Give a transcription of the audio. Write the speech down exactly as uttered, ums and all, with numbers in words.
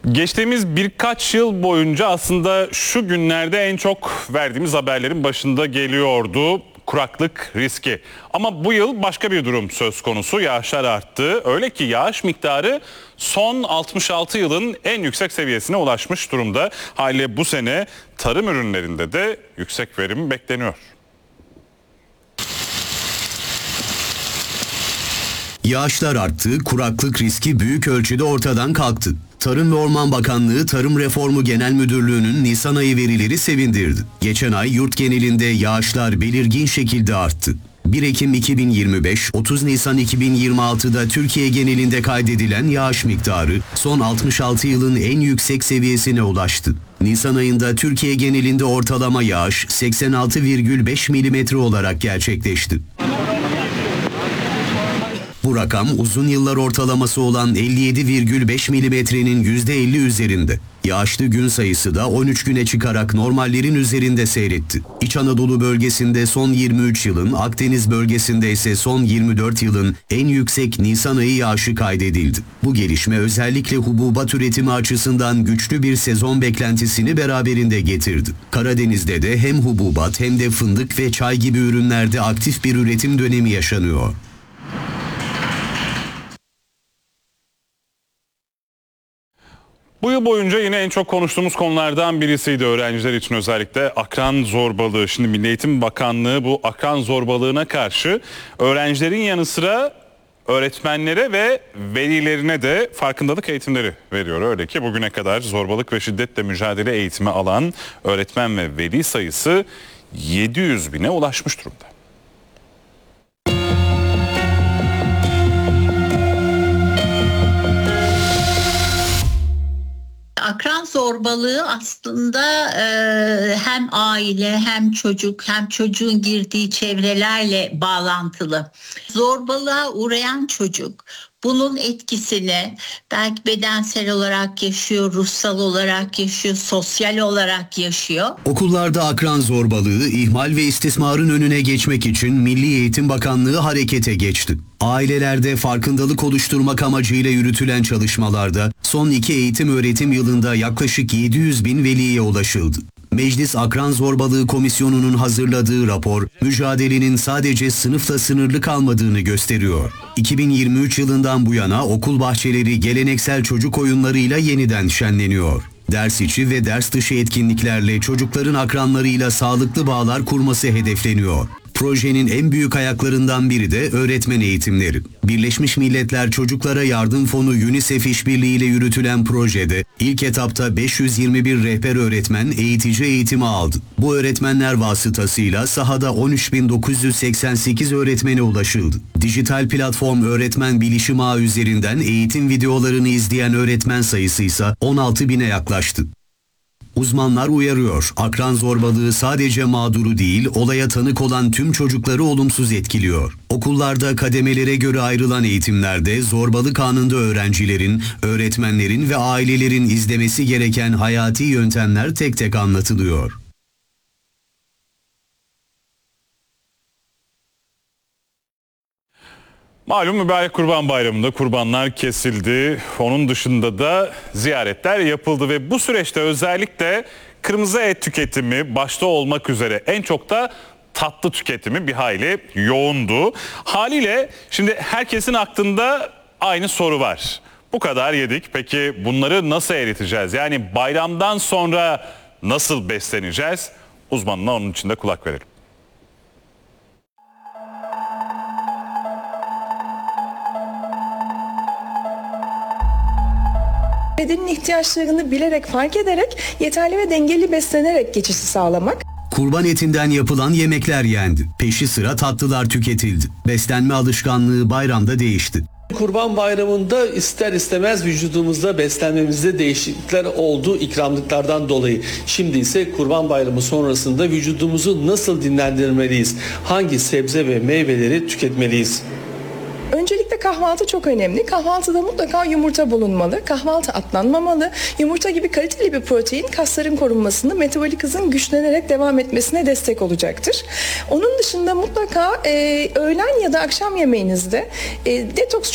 Geçtiğimiz birkaç yıl boyunca aslında şu günlerde en çok verdiğimiz haberlerin başında geliyordu kuraklık riski. Ama bu yıl başka bir durum söz konusu. Yağışlar arttı. Öyle ki yağış miktarı son altmış altı yılın en yüksek seviyesine ulaşmış durumda. Haliyle bu sene tarım ürünlerinde de yüksek verim bekleniyor. Yağışlar arttı, kuraklık riski büyük ölçüde ortadan kalktı. Tarım ve Orman Bakanlığı Tarım Reformu Genel Müdürlüğü'nün Nisan ayı verileri sevindirdi. Geçen ay yurt genelinde yağışlar belirgin şekilde arttı. bir Ekim iki bin yirmi beş, otuz Nisan iki bin yirmi altıda Türkiye genelinde kaydedilen yağış miktarı son altmış altı yılın en yüksek seviyesine ulaştı. Nisan ayında Türkiye genelinde ortalama yağış seksen altı virgül beş milimetre olarak gerçekleşti. Bu rakam uzun yıllar ortalaması olan elli yedi virgül beş milimetrenin yüzde elli üzerinde. Yağışlı gün sayısı da on üç güne çıkarak normallerin üzerinde seyretti. İç Anadolu bölgesinde son yirmi üç yılın, Akdeniz bölgesinde ise son yirmi dört yılın en yüksek Nisan ayı yağışı kaydedildi. Bu gelişme özellikle hububat üretimi açısından güçlü bir sezon beklentisini beraberinde getirdi. Karadeniz'de de hem hububat hem de fındık ve çay gibi ürünlerde aktif bir üretim dönemi yaşanıyor. Bu yıl boyunca yine en çok konuştuğumuz konulardan birisiydi öğrenciler için, özellikle akran zorbalığı. Şimdi Milli Eğitim Bakanlığı bu akran zorbalığına karşı öğrencilerin yanı sıra öğretmenlere ve velilerine de farkındalık eğitimleri veriyor. Öyle ki bugüne kadar zorbalık ve şiddetle mücadele eğitimi alan öğretmen ve veli sayısı yedi yüz bine ulaşmış durumda. Akran zorbalığı aslında e, hem aile hem çocuk hem çocuğun girdiği çevrelerle bağlantılı. Zorbalığa uğrayan çocuk bunun etkisini belki bedensel olarak yaşıyor, ruhsal olarak yaşıyor, sosyal olarak yaşıyor. Okullarda akran zorbalığı, ihmal ve istismarın önüne geçmek için Milli Eğitim Bakanlığı harekete geçti. Ailelerde farkındalık oluşturmak amacıyla yürütülen çalışmalarda son iki eğitim öğretim yılında yaklaşık yedi yüz bin veliye ulaşıldı. Meclis Akran Zorbalığı Komisyonu'nun hazırladığı rapor, mücadelenin sadece sınıfla sınırlı kalmadığını gösteriyor. iki bin yirmi üç yılından bu yana okul bahçeleri geleneksel çocuk oyunlarıyla yeniden şenleniyor. Ders içi ve ders dışı etkinliklerle çocukların akranlarıyla sağlıklı bağlar kurması hedefleniyor. Projenin en büyük ayaklarından biri de öğretmen eğitimleri. Birleşmiş Milletler Çocuklara Yardım Fonu UNICEF işbirliğiyle yürütülen projede ilk etapta beş yüz yirmi bir rehber öğretmen eğitici eğitimi aldı. Bu öğretmenler vasıtasıyla sahada on üç bin dokuz yüz seksen sekiz öğretmene ulaşıldı. Dijital platform Öğretmen Bilişim Ağı üzerinden eğitim videolarını izleyen öğretmen sayısı ise on altı bine yaklaştı. Uzmanlar uyarıyor, akran zorbalığı sadece mağduru değil, olaya tanık olan tüm çocukları olumsuz etkiliyor. Okullarda kademelere göre ayrılan eğitimlerde zorbalık anında öğrencilerin, öğretmenlerin ve ailelerin izlemesi gereken hayati yöntemler tek tek anlatılıyor. Malum mübarek Kurban Bayramı'nda kurbanlar kesildi. Onun dışında da ziyaretler yapıldı ve bu süreçte özellikle kırmızı et tüketimi başta olmak üzere en çok da tatlı tüketimi bir hayli yoğundu. Haliyle şimdi herkesin aklında aynı soru var. Bu kadar yedik, peki bunları nasıl eriteceğiz? Yani bayramdan sonra nasıl besleneceğiz? Uzmanına onun için de kulak verelim. Bedenin ihtiyaçlarını bilerek, fark ederek, yeterli ve dengeli beslenerek geçişi sağlamak. Kurban etinden yapılan yemekler yendi. Peşi sıra tatlılar tüketildi. Beslenme alışkanlığı bayramda değişti. Kurban Bayramı'nda ister istemez vücudumuzda, beslenmemizde değişiklikler oldu ikramlıklardan dolayı. Şimdi ise Kurban Bayramı sonrasında vücudumuzu nasıl dinlendirmeliyiz? Hangi sebze ve meyveleri tüketmeliyiz? Öncelikle kahvaltı çok önemli. Kahvaltıda mutlaka yumurta bulunmalı. Kahvaltı atlanmamalı. Yumurta gibi kaliteli bir protein kasların korunmasını, metabolik hızın güçlenerek devam etmesine destek olacaktır. Onun dışında mutlaka e, öğlen ya da akşam yemeğinizde e, detoks